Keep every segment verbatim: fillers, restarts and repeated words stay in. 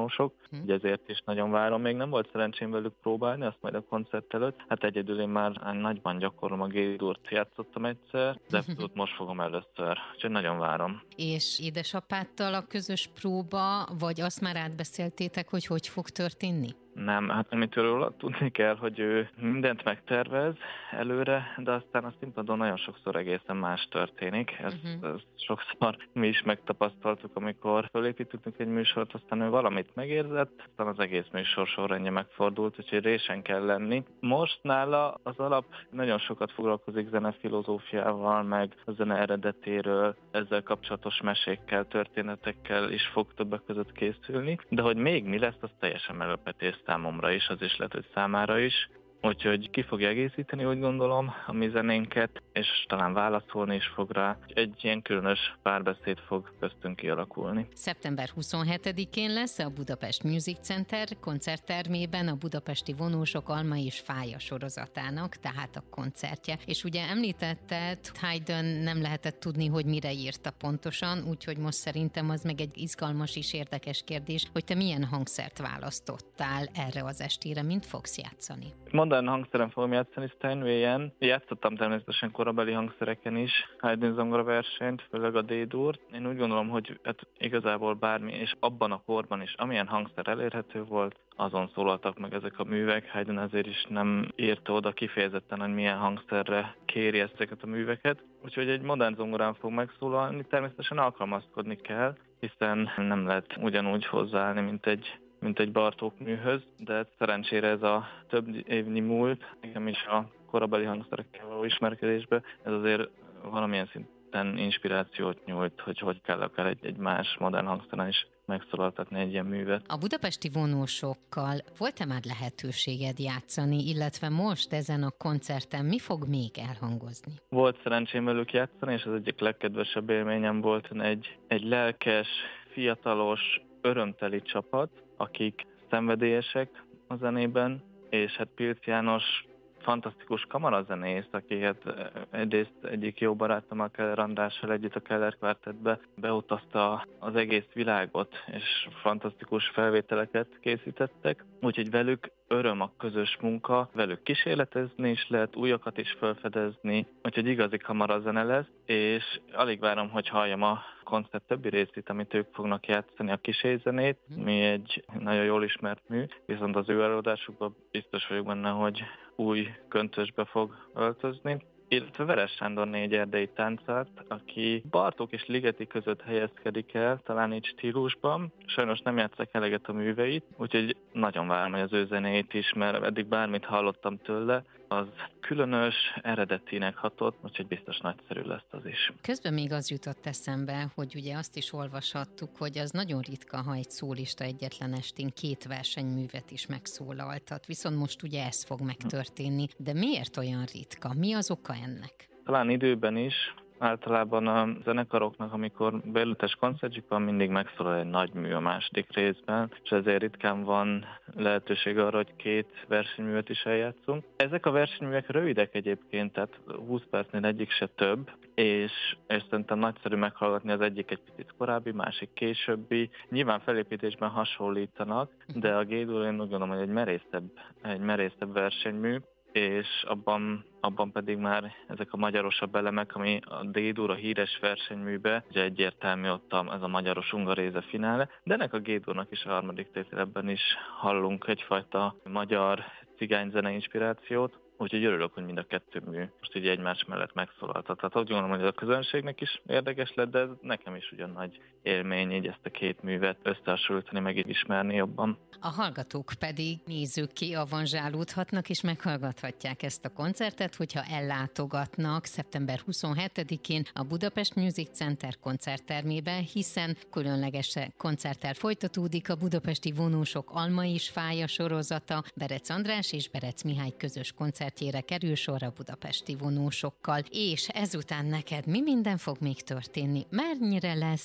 vonósok, Hm. ugye ezért is nagyon várom. Még nem volt szerencsém velük próbálni, azt majd a koncert előtt. Hát egyedül én már nagyban gyakorlom a G-durt, játszottam egyszer, de abszolút most fogom először, úgyhogy nagyon várom. És édesapáttal a közös próba, vagy azt már átbeszéltétek, hogy hogy fog történni? Nem, hát amit róla tudni kell, hogy ő mindent megtervez előre, de aztán a színpadon nagyon sokszor egészen más történik. Ezt, uh-huh. ezt sokszor mi is megtapasztaltuk, amikor felépítettünk egy műsort, aztán ő valamit megérzett, aztán az egész műsor sorrendje megfordult, úgyhogy résen kell lenni. Most nála az alap nagyon sokat foglalkozik zenefilozófiával, meg a zene eredetéről, ezzel kapcsolatos mesékkel, történetekkel is fog többek között készülni, de hogy még mi lesz, az teljesen meglepetés számomra is, az is lehet, hogy számára is. Úgyhogy ki fogja egészíteni, úgy gondolom, a mi zenénket, és talán válaszolni is fog rá. Egy ilyen különös párbeszéd fog köztünk kialakulni. szeptember huszonhetedikén lesz a Budapest Music Center koncerttermében a Budapesti Vonósok Alma és Fája sorozatának, tehát a koncertje. És ugye említetted, Haydn nem lehetett tudni, hogy mire írta pontosan, úgyhogy most szerintem az meg egy izgalmas és érdekes kérdés, hogy te milyen hangszert választottál erre az estére, mint fogsz játszani. Modern hangszeren fogom játszani Steinwayen. Játszottam természetesen korabeli hangszereken is, Haydn zongora versenyt, főleg a D-durt. Én úgy gondolom, hogy hát igazából bármi, és abban a korban is, amilyen hangszer elérhető volt, azon szólaltak meg ezek a művek. Haydn ezért is nem írta oda kifejezetten, hogy milyen hangszerre kéri ezeket a műveket. Úgyhogy egy modern zongorán fog megszólalni, természetesen alkalmazkodni kell, hiszen nem lehet ugyanúgy hozzáállni, mint egy mint egy Bartók műhöz, de szerencsére ez a több évnyi múlt, nekem is a korabeli hangszerekkel való ismerkedésbe, ez azért valamilyen szinten inspirációt nyújt, hogy hogy kell akár egy, egy más modern hangszeren is megszólaltatni egy ilyen művet. A budapesti vonósokkal volt-e már lehetőséged játszani, illetve most ezen a koncerten mi fog még elhangozni? Volt szerencsém velük játszani, és az egyik legkedvesebb élményem volt egy, egy lelkes, fiatalos, örömteli csapat, akik szenvedélyesek a zenében, és hát Pilc János fantasztikus kamarazenész, aki hát egyrészt egyik jó barátom a Keller Andrással együtt a Keller Quartetbe beutazta az egész világot, és fantasztikus felvételeket készítettek, úgyhogy velük öröm a közös munka, velük kísérletezni is lehet, újakat is felfedezni, úgyhogy igazi kamarazene lesz, és alig várom, hogy halljam a koncert többi részét, amit ők fognak játszani, a kísérzenét, mi egy nagyon jól ismert mű, viszont az ő előadásukban biztos vagyok benne, hogy új köntösbe fog öltözni, illetve Veres Sándor négy erdei táncárt, aki Bartók és Ligeti között helyezkedik el, talán így stílusban. Sajnos nem játsszák eleget a műveit, úgyhogy nagyon várom, hogy az ő zenéjét is, mert eddig bármit hallottam tőle, az különös, eredetinek hatott, úgyhogy biztos nagyszerű lesz az is. Közben még az jutott eszembe, hogy ugye azt is olvashattuk, hogy az nagyon ritka, ha egy szólista egyetlen estén két versenyművet is megszólaltat, viszont most ugye ez fog megtörténni. De miért olyan ritka? Mi az oka ennek? Talán időben is. Általában a zenekaroknak, amikor beültes koncertjük van, mindig megszólal egy nagy mű a második részben, és ezért ritkán van lehetőség arra, hogy két versenyművet is eljátszunk. Ezek a versenyművek rövidek egyébként, tehát húsz percnél egyik se több, és, és szerintem nagyszerű meghallgatni, az egyik egy picit korábbi, másik későbbi. Nyilván felépítésben hasonlítanak, de a G-dur én úgy gondolom, hogy egy merészebb, egy merészebb versenymű, és abban, abban pedig már ezek a magyarosabb elemek, ami a D-dur, a híres versenyműbe, ugye egyértelmű ott ez a magyaros ungaréze finále, de ennek a G-durnak is a harmadik tételben is hallunk egyfajta magyar cigányzene inspirációt, úgyhogy örülök, hogy mind a kettő mű most így egymás mellett megszólaltat. Tehát úgy gondolom, hogy ez a közönségnek is érdekes lett, de nekem is ugyan nagy élmény így ezt a két művet összehasonlítani, meg így ismerni jobban. A hallgatók pedig nézőkké avanzsálódhatnak és meghallgathatják ezt a koncertet, hogyha ellátogatnak szeptember huszonhetedikén a Budapest Music Center koncerttermében, hiszen különleges koncerttel folytatódik a Budapesti Vonósok Alma és Fája sorozata. Berec András és Berec Mihály közös koncertjére kerül sor a budapesti vonósokkal. És ezután neked mi minden fog még történni? Mennyire lesz nyugodt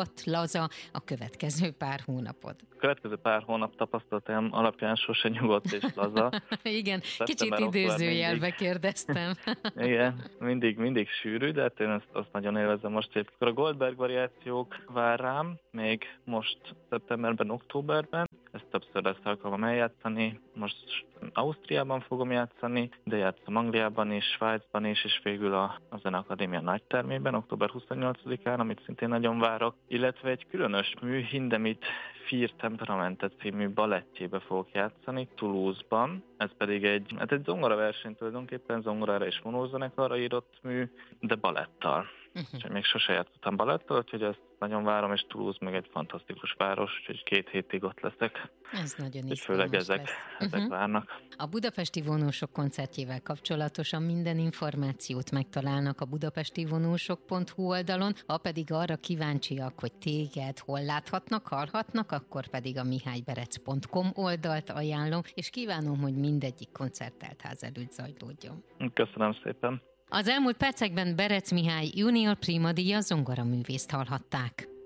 nyugodt, laza a következő pár hónapod? A következő pár hónap tapasztalatom alapján sose nyugodt és laza. Igen, Szeptember, kicsit idézőjelbe mindig, kérdeztem. Igen, mindig, mindig sűrű, de hát én azt, azt nagyon élvezem most épp. Akkor a Goldberg variációk vár rám, még most szeptemberben, októberben. Ezt többször lesz alkalmam eljátszani. Most Ausztriában fogom játszani, de játszom Angliában is, Svájcban is, és végül a, a Zeneakadémia nagytermében, október huszonnyolcadikán, amit szintén nagyon várok. Illetve egy különös mű, Hindemith Fear Temperamente című balettjébe fogok játszani Toulouse-ban. Ez pedig egy, hát egy zongoraverseny tulajdonképpen, zongorára és vonózenekarra írott mű, de balettal. Uh-huh. És még sose játszottam balettal, úgyhogy ezt nagyon várom, és Toulouse meg egy fantasztikus város, úgyhogy két hétig ott leszek. Ez nagyon izgalmas. Főleg ezek, lesz. ezek uh-huh. várnak. A Budapesti Vonósok koncertjével kapcsolatosan minden információt megtalálnak a budapesti vonósok pont hu oldalon, ha pedig arra kíváncsiak, hogy téged hol láthatnak, hallhatnak, akkor pedig a mihályberec pont com oldalt ajánlom, és kívánom, hogy mindegyik koncertteltház előtt zajlódjon. Köszönöm szépen. Az elmúlt percekben Berec Mihály junior primadíja zongoraművészt hallhatták.